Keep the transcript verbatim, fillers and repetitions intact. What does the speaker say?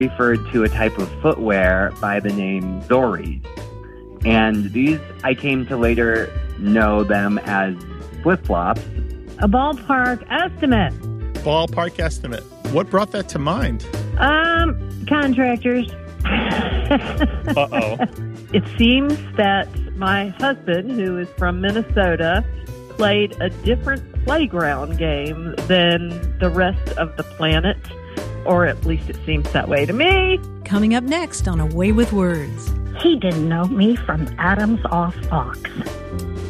referred to a type of footwear by the name Zoris. And these, I came to later know them as flip-flops. A ballpark estimate. Ballpark estimate. What brought that to mind? Um, contractors. Uh-oh. It seems that my husband, who is from Minnesota, played a different playground game than the rest of the planet, or at least it seems that way to me. Coming up next on A Way with Words. He didn't know me from Adam's off fox.